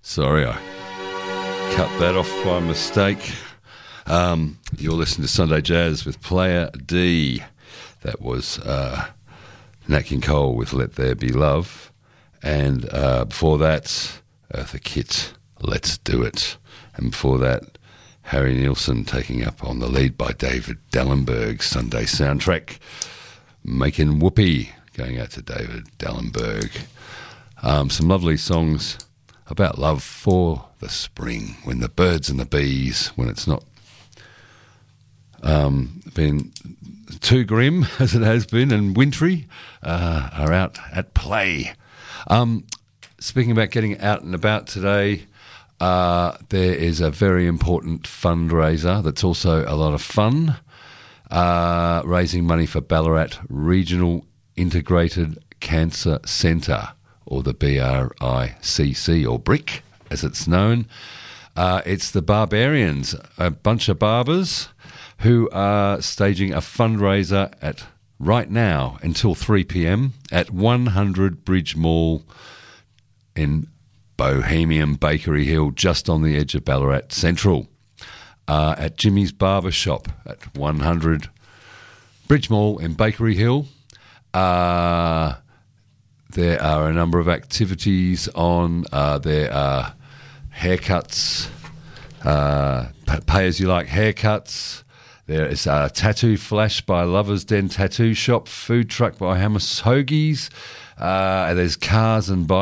Sorry, I cut that off by mistake. You're listening to Sunday Jazz with Player D. That was Nat King Cole with Let There Be Love. And before that, Eartha Kitt, Let's Do It. And before that, Harry Nilsson taking up on the lead by David Dallenberg, Sunday Soundtrack. Making Whoopee, going out to David Dallenberg. Some lovely songs about love for the spring, when the birds and the bees, when it's not been too grim as it has been and wintry, are out at play. Speaking about getting out and about today, there is a very important fundraiser that's also a lot of fun, raising money for Ballarat Regional Integrated Cancer Centre, or the BRICC, or BRIC, as it's known. It's the Barbarians, a bunch of barbers who are staging a fundraiser at right now until 3 p.m. at 100 Bridge Mall in Bohemian Bakery Hill, just on the edge of Ballarat Central, at Jimmy's Barber Shop at 100 Bridge Mall in Bakery Hill. There are a number of activities on. There are haircuts, pay-as-you-like haircuts. There is a tattoo flash by Lover's Den Tattoo Shop, food truck by Hamas Hoagies. There's cars and bikes.